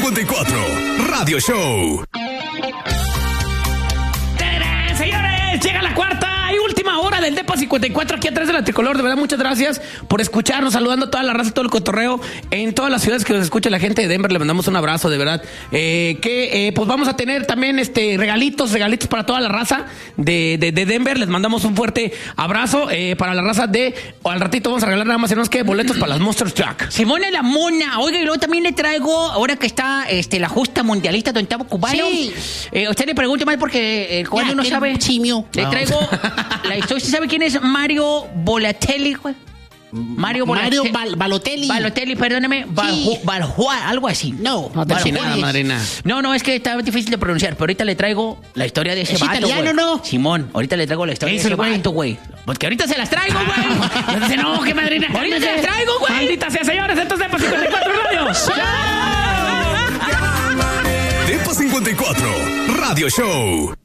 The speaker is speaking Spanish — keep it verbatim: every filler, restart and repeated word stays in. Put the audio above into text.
cincuenta y cuatro, Radio Show. Señores, llega la cuarta y última hora del Depa cincuenta y cuatro aquí atrás de la Tricolor. De verdad, muchas gracias por escucharnos, saludando a toda la raza, todo el cotorreo en todas las ciudades que nos escucha la gente de Denver. Le mandamos un abrazo, de verdad. Eh, que eh, pues vamos a tener también este regalitos, regalitos para toda la raza de, de, de Denver. Les mandamos un fuerte abrazo eh, para la raza de... O al ratito vamos a regalar nada más y no es que boletos para las Monster Truck. Simona la Mona. Oiga, y luego también le traigo, ahora que está este, la justa mundialista donde estamos cubanos. Sí. Eh, usted le pregunte mal porque el cubano Ya, no que sabe. chimio. Le traigo la historia. ¿Usted sabe quién es Mario Bolatelli, güey? Mario Bolatelli. Mario Bal- Balotelli. Balotelli, perdóneme. Sí. Baljuá, algo así. No. No te Baljuá. nada, madrina. No, no, es que está difícil de pronunciar, pero ahorita le traigo la historia de ese ¿Es vato, italiano, güey. no? Simón, ahorita le traigo la historia de hizo ese el güey? vato, güey. Porque ahorita se las traigo, güey. Dice, no, qué madrina. Ahorita se las traigo, güey. Maldita sea, señores. Esto es Depa cincuenta y cuatro Radio. Depa cincuenta y cuatro, Radio Show.